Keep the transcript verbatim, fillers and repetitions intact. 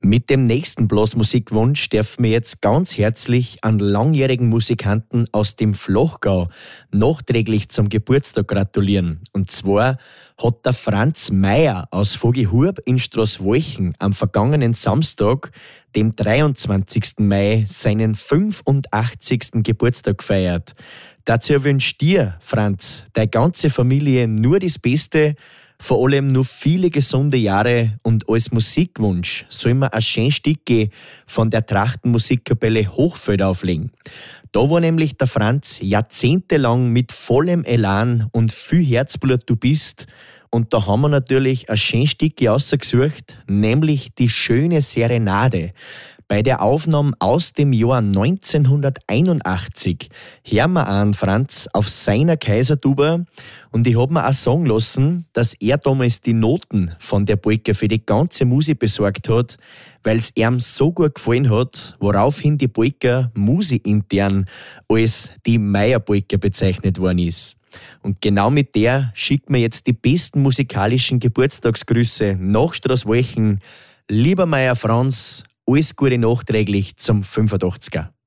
Mit dem nächsten Blasmusikwunsch dürfen wir jetzt ganz herzlich an langjährigen Musikanten aus dem Flachgau nachträglich zum Geburtstag gratulieren. Und zwar hat der Franz Meyer aus Vogihurb in Straßwolchen am vergangenen Samstag, dem dreiundzwanzigsten Mai, seinen fünfundachtzigsten Geburtstag gefeiert. Dazu wünscht dir, Franz, deine ganze Familie nur das Beste, vor allem nur viele gesunde Jahre, und als Musikwunsch soll man ein schönes Stück von der Trachtenmusikkapelle Hochfeld auflegen. Da war nämlich der Franz jahrzehntelang mit vollem Elan und viel Herzblut du bist. Und da haben wir natürlich ein schönes Stück ausgesucht, nämlich die schöne Serenade. Bei der Aufnahme aus dem Jahr neunzehnhunderteinundachtzig hören wir an Franz auf seiner Kaisertuba, und ich habe mir auch sagen lassen, dass er damals die Noten von der Polka für die ganze Musik besorgt hat, weil es ihm so gut gefallen hat, woraufhin die Polka musikintern als die Meyer-Polka bezeichnet worden ist. Und genau mit der schickt mir jetzt die besten musikalischen Geburtstagsgrüße nach Straßwolchen. Lieber Meyer Franz, alles Gute nachträglich zum fünfundachtziger.